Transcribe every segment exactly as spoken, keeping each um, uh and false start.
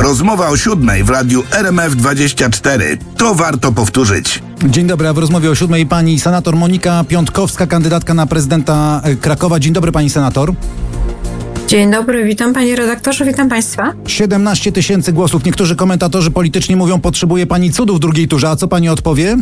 Rozmowa o siódmej w radiu R M F dwadzieścia cztery. To warto powtórzyć. Dzień dobry, a w rozmowie o siódmej pani senator Monika Piątkowska, kandydatka na prezydenta Krakowa. Dzień dobry, pani senator. Dzień dobry, witam panie redaktorze, witam państwa. siedemnaście tysięcy głosów. Niektórzy komentatorzy polityczni mówią, potrzebuje pani cudów w drugiej turze. A co pani odpowie?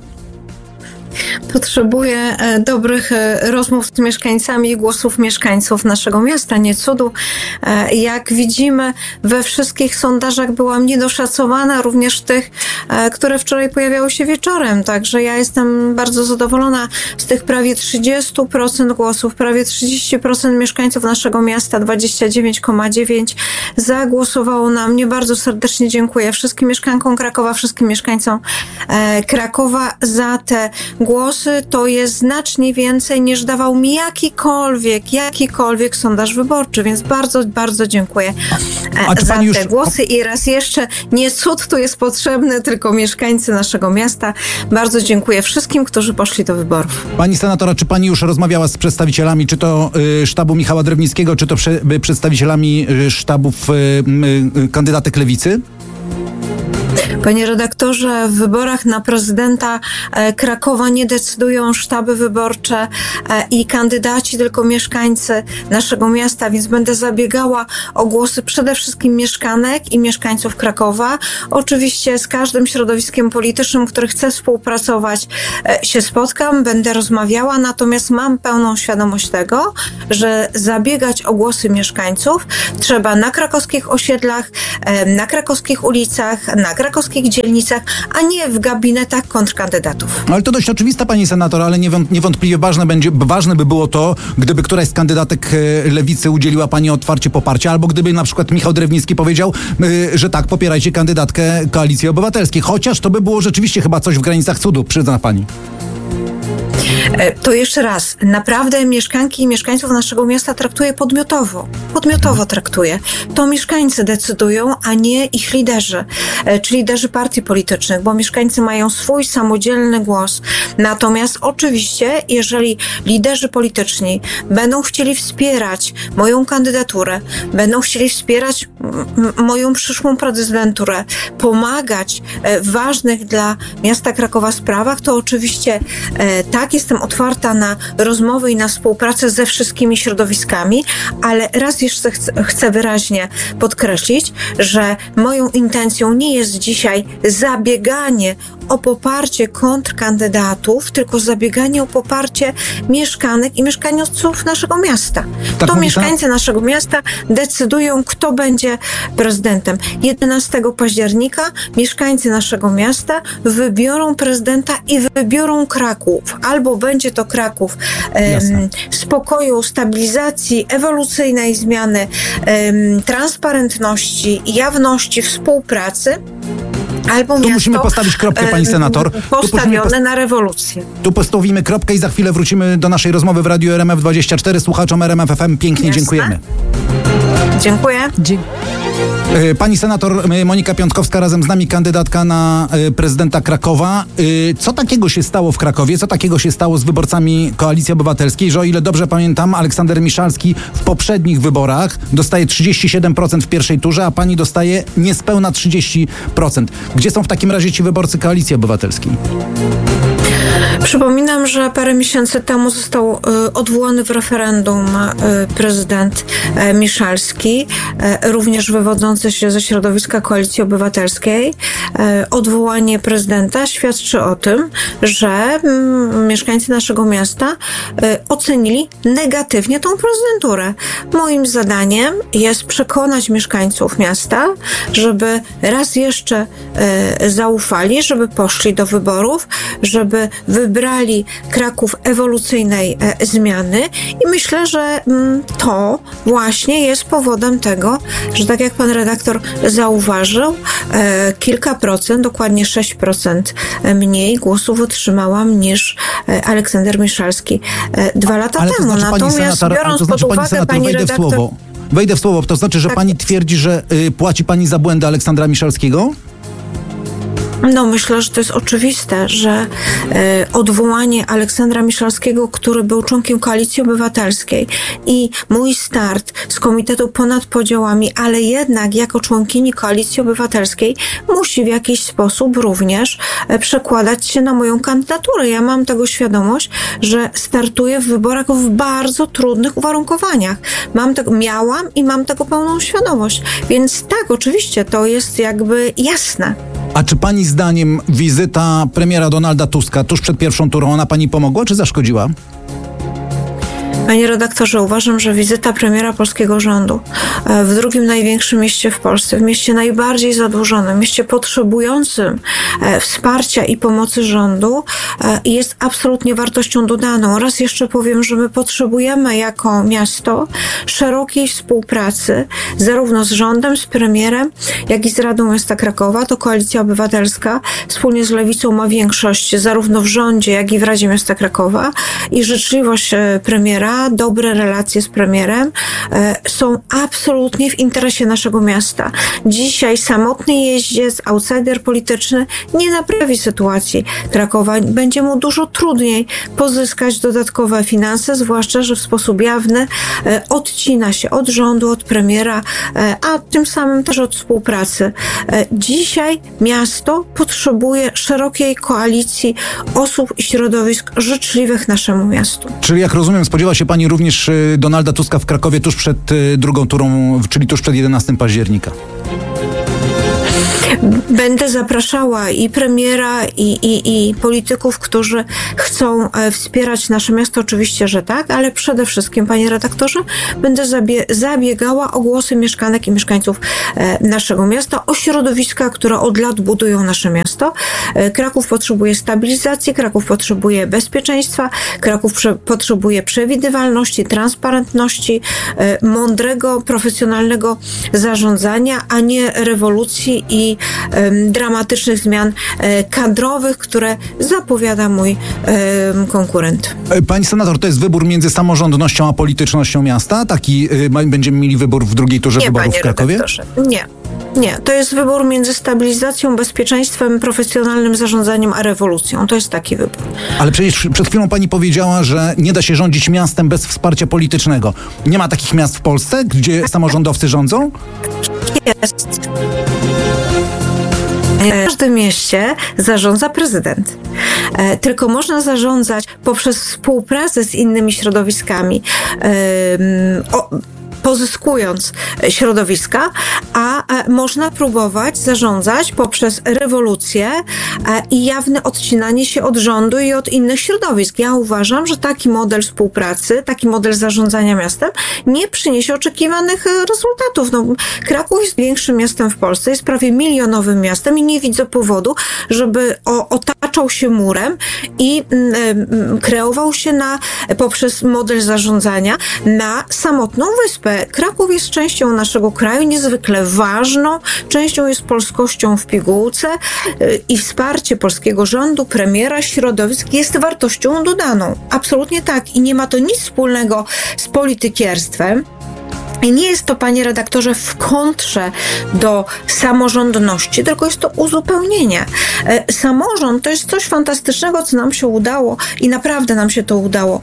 Potrzebuję e, dobrych e, rozmów z mieszkańcami i głosów mieszkańców naszego miasta, nie cudu. E, jak widzimy, we wszystkich sondażach byłam niedoszacowana, również tych, e, które wczoraj pojawiały się wieczorem. Także ja jestem bardzo zadowolona z tych prawie trzydzieści procent głosów, prawie trzydzieści procent mieszkańców naszego miasta, dwadzieścia dziewięć przecinek dziewięć zagłosowało na mnie. Bardzo serdecznie dziękuję wszystkim mieszkankom Krakowa, wszystkim mieszkańcom e, Krakowa za te głosy. To jest znacznie więcej niż dawał mi jakikolwiek, jakikolwiek sondaż wyborczy, więc bardzo, bardzo dziękuję A za te już... głosy i raz jeszcze nie cud tu jest potrzebny, tylko mieszkańcy naszego miasta. Bardzo dziękuję wszystkim, którzy poszli do wyborów. Pani senatora, czy pani już rozmawiała z przedstawicielami, czy to y, sztabu Michała Drewnickiego, czy to prze, y, przedstawicielami y, sztabów y, y, kandydatek Lewicy? Panie redaktorze, w wyborach na prezydenta Krakowa nie decydują sztaby wyborcze i kandydaci, tylko mieszkańcy naszego miasta, więc będę zabiegała o głosy przede wszystkim mieszkanek i mieszkańców Krakowa. Oczywiście z każdym środowiskiem politycznym, który chce współpracować, się spotkam, będę rozmawiała, natomiast mam pełną świadomość tego, że zabiegać o głosy mieszkańców trzeba na krakowskich osiedlach, na krakowskich ulicach, na krakowskich dzielnicach, a nie w gabinetach kontrkandydatów. Ale to dość oczywista, pani senator, ale niewątpliwie ważne będzie, ważne by było to, gdyby któraś z kandydatek Lewicy udzieliła pani otwarcie poparcia, albo gdyby na przykład Michał Drewnicki powiedział, że tak, popierajcie kandydatkę Koalicji Obywatelskiej. Chociaż to by było rzeczywiście chyba coś w granicach cudu, przyzna pani. To jeszcze raz, naprawdę mieszkanki i mieszkańców naszego miasta traktuję podmiotowo. Podmiotowo traktuję. To mieszkańcy decydują, a nie ich liderzy, czy liderzy partii politycznych, bo mieszkańcy mają swój samodzielny głos. Natomiast oczywiście, jeżeli liderzy polityczni będą chcieli wspierać moją kandydaturę, będą chcieli wspierać m- moją przyszłą prezydenturę, pomagać w ważnych dla miasta Krakowa sprawach, to oczywiście e, tak, jestem otwarta na rozmowy i na współpracę ze wszystkimi środowiskami, ale raz jeszcze chcę, chcę wyraźnie podkreślić, że moją intencją nie jest dzisiaj zabieganie o poparcie kontrkandydatów, tylko zabieganie o poparcie mieszkanek i mieszkańców naszego miasta. Tak to mówi, mieszkańcy tak? naszego miasta decydują, kto będzie prezydentem. jedenastego października mieszkańcy naszego miasta wybiorą prezydenta i wybiorą Kraków. Albo będzie to Kraków em, spokoju, stabilizacji, ewolucyjnej zmiany, em, transparentności, jawności, współpracy, albo tu miasto musimy postawić kropkę, pani senator. Postawione post- na rewolucję. Tu postawimy kropkę i za chwilę wrócimy do naszej rozmowy w radiu R M F dwadzieścia cztery. Słuchaczom R M F F M pięknie Jasne. dziękujemy. Dziękuję. Dzie- Pani senator Monika Piątkowska, razem z nami kandydatka na prezydenta Krakowa. Co takiego się stało w Krakowie? Co takiego się stało z wyborcami Koalicji Obywatelskiej, że o ile dobrze pamiętam, Aleksander Miszalski w poprzednich wyborach dostaje trzydzieści siedem procent w pierwszej turze, a pani dostaje niespełna trzydzieści procent. Gdzie są w takim razie ci wyborcy Koalicji Obywatelskiej? Przypominam, że parę miesięcy temu został y, odwołany w referendum y, prezydent y, Miszalski, y, również wywodzący się ze środowiska Koalicji Obywatelskiej. Y, odwołanie prezydenta świadczy o tym, że y, mieszkańcy naszego miasta y, ocenili negatywnie tą prezydenturę. Moim zadaniem jest przekonać mieszkańców miasta, żeby raz jeszcze y, zaufali, żeby poszli do wyborów, żeby wybrali Kraków ewolucyjnej e, zmiany i myślę, że m, to właśnie jest powodem tego, że tak jak pan redaktor zauważył, e, kilka procent, dokładnie sześć procent mniej głosów otrzymałam niż e, Aleksander Miszalski e, dwa lata Ale to temu. znaczy, pani Natomiast senator, biorąc to znaczy, pod pani uwagę, senator, pani wejdę w redaktor... słowo. Wejdę w słowo, to znaczy, że tak pani jest. twierdzi, że y, płaci pani za błędy Aleksandra Miszalskiego? No myślę, że to jest oczywiste, że e, odwołanie Aleksandra Miszalskiego, który był członkiem Koalicji Obywatelskiej i mój start z Komitetu Ponad Podziałami, ale jednak jako członkini Koalicji Obywatelskiej musi w jakiś sposób również e, przekładać się na moją kandydaturę. Ja mam tego świadomość, że startuję w wyborach w bardzo trudnych uwarunkowaniach. Mam tego, miałam i mam tego pełną świadomość. Więc tak, oczywiście, to jest jakby jasne. A czy pani zdaniem wizyta premiera Donalda Tuska tuż przed pierwszą turą, ona pani pomogła czy zaszkodziła? Panie redaktorze, uważam, że wizyta premiera polskiego rządu w drugim największym mieście w Polsce, w mieście najbardziej zadłużonym, mieście potrzebującym wsparcia i pomocy rządu jest absolutnie wartością dodaną. Raz jeszcze powiem, że my potrzebujemy jako miasto szerokiej współpracy zarówno z rządem, z premierem, jak i z Radą Miasta Krakowa. To Koalicja Obywatelska wspólnie z Lewicą ma większość zarówno w rządzie, jak i w Radzie Miasta Krakowa i życzliwość premiera, dobre relacje z premierem e, są absolutnie w interesie naszego miasta. Dzisiaj samotny jeździec, outsider polityczny nie naprawi sytuacji Krakowa. Będzie mu dużo trudniej pozyskać dodatkowe finanse, zwłaszcza, że w sposób jawny e, odcina się od rządu, od premiera, e, a tym samym też od współpracy. E, dzisiaj miasto potrzebuje szerokiej koalicji osób i środowisk życzliwych naszemu miastu. Czyli jak rozumiem, spodziewa się pani również Donalda Tuska w Krakowie tuż przed drugą turą, czyli tuż przed jedenastego października. Będę zapraszała i premiera, i, i, i polityków, którzy chcą wspierać nasze miasto, oczywiście, że tak, ale przede wszystkim, panie redaktorze, będę zabie- zabiegała o głosy mieszkanek i mieszkańców e, naszego miasta, o środowiska, które od lat budują nasze miasto. E, Kraków potrzebuje stabilizacji, Kraków potrzebuje bezpieczeństwa, Kraków prze- potrzebuje przewidywalności, transparentności, e, mądrego, profesjonalnego zarządzania, a nie rewolucji i dramatycznych zmian kadrowych, które zapowiada mój konkurent. Pani senator, to jest wybór między samorządnością a politycznością miasta? Taki będziemy mieli wybór w drugiej turze Nie, wyborów w Krakowie? Redaktorze. Nie. Nie, to jest wybór między stabilizacją, bezpieczeństwem, profesjonalnym zarządzaniem, a rewolucją. To jest taki wybór. Ale przecież przed chwilą pani powiedziała, że nie da się rządzić miastem bez wsparcia politycznego. Nie ma takich miast w Polsce, gdzie samorządowcy rządzą? Jest. W każdym mieście zarządza prezydent. E, tylko można zarządzać poprzez współpracę z innymi środowiskami. E, o, pozyskując środowiska, a można próbować zarządzać poprzez rewolucję i jawne odcinanie się od rządu i od innych środowisk. Ja uważam, że taki model współpracy, taki model zarządzania miastem nie przyniesie oczekiwanych rezultatów. No, Kraków jest większym miastem w Polsce, jest prawie milionowym miastem i nie widzę powodu, żeby o, otaczał się murem i y, kreował się na, poprzez model zarządzania na samotną wyspę. Kraków jest częścią naszego kraju, niezwykle ważną, częścią jest polskością w pigułce i wsparcie polskiego rządu, premiera, środowisk jest wartością dodaną. Absolutnie tak. I nie ma to nic wspólnego z politykierstwem. I nie jest to, panie redaktorze, w kontrze do samorządności, tylko jest to uzupełnienie. Samorząd to jest coś fantastycznego, co nam się udało i naprawdę nam się to udało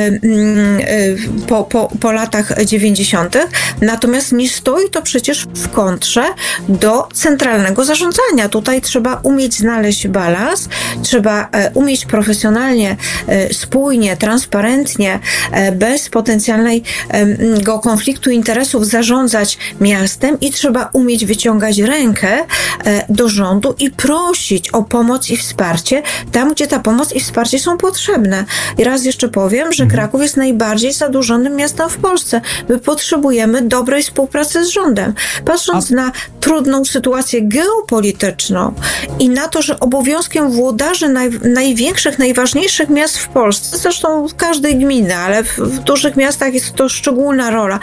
po, po, po latach dziewięćdziesiątych. Natomiast nie stoi to przecież w kontrze do centralnego zarządzania. Tutaj trzeba umieć znaleźć balans, trzeba umieć profesjonalnie, spójnie, transparentnie, bez potencjalnego konfliktu interesów zarządzać miastem i trzeba umieć wyciągać rękę do rządu i prosić o pomoc i wsparcie tam, gdzie ta pomoc i wsparcie są potrzebne. I raz jeszcze powiem, że Kraków jest najbardziej zadłużonym miastem w Polsce. My potrzebujemy dobrej współpracy z rządem. Patrząc A... na trudną sytuację geopolityczną i na to, że obowiązkiem włodarzy naj, największych, najważniejszych miast w Polsce, zresztą w każdej gminy, ale w, w dużych miastach jest to szczególna rola, jest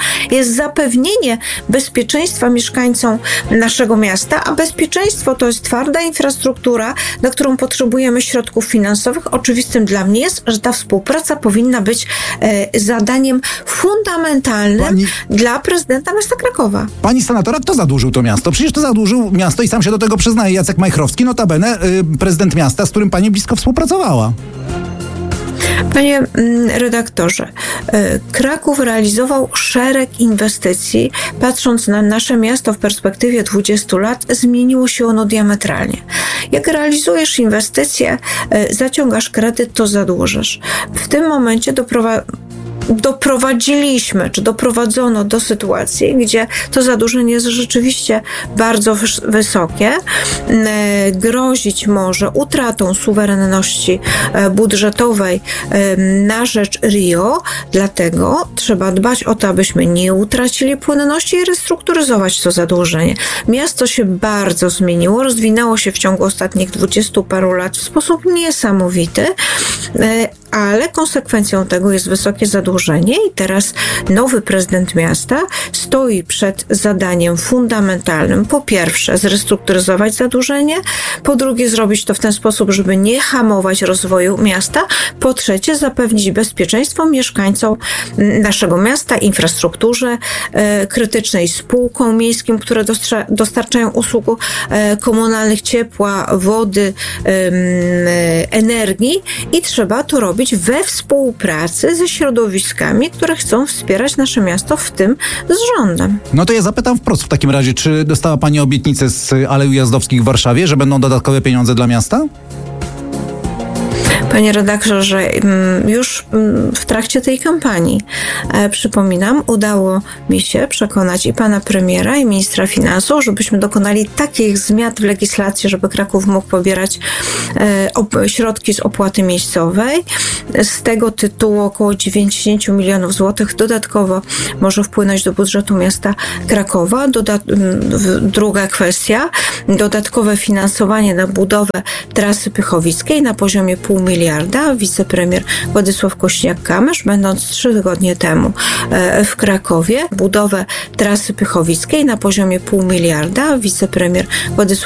jest zapewnienie bezpieczeństwa mieszkańcom naszego miasta, a bezpieczeństwo to jest twarda infrastruktura, na którą potrzebujemy środków finansowych. Oczywistym dla mnie jest, że ta współpraca powinna być e, zadaniem fundamentalnym Pani... dla prezydenta miasta Krakowa. Pani senatora, kto zadłużył to miasto? Przecież to zadłużył miasto i sam się do tego przyznaje Jacek Majchrowski, notabene y, prezydent miasta, z którym pani blisko współpracowała. Panie redaktorze, Kraków realizował szereg inwestycji. Patrząc na nasze miasto w perspektywie dwudziestu lat, zmieniło się ono diametralnie. Jak realizujesz inwestycje, zaciągasz kredyt, to zadłużysz. W tym momencie doprowadza doprowadziliśmy, czy doprowadzono do sytuacji, gdzie to zadłużenie jest rzeczywiście bardzo wysokie, grozić może utratą suwerenności budżetowej na rzecz R I O, dlatego trzeba dbać o to, abyśmy nie utracili płynności i restrukturyzować to zadłużenie. Miasto się bardzo zmieniło, rozwinęło się w ciągu ostatnich dwudziestu paru lat w sposób niesamowity, ale konsekwencją tego jest wysokie zadłużenie i teraz nowy prezydent miasta stoi przed zadaniem fundamentalnym. Po pierwsze, zrestrukturyzować zadłużenie, po drugie, zrobić to w ten sposób, żeby nie hamować rozwoju miasta, po trzecie, zapewnić bezpieczeństwo mieszkańcom naszego miasta, infrastrukturze e, krytycznej, spółkom miejskim, które dostarcza, dostarczają usług e, komunalnych, ciepła, wody, e, energii i trzeba to robić we współpracy ze środowiskami, które chcą wspierać nasze miasto, w tym z rządem. No to ja zapytam wprost w takim razie, czy dostała pani obietnicę z Alei Ujazdowskich w Warszawie, że będą dodatkowe pieniądze dla miasta? Panie redaktorze, już w trakcie tej kampanii, przypominam, udało mi się przekonać i pana premiera, i ministra finansów, żebyśmy dokonali takich zmian w legislacji, żeby Kraków mógł pobierać środki z opłaty miejscowej. Z tego tytułu około dziewięćdziesiąt milionów złotych dodatkowo może wpłynąć do budżetu miasta Krakowa. Doda- druga kwestia, dodatkowe finansowanie na budowę trasy Pychowickiej na poziomie pół miliarda. Wicepremier Władysław Kośniak-Kamysz, będąc trzy tygodnie temu w Krakowie, budowę trasy Pychowickiej na poziomie pół miliarda. Wicepremier Władysław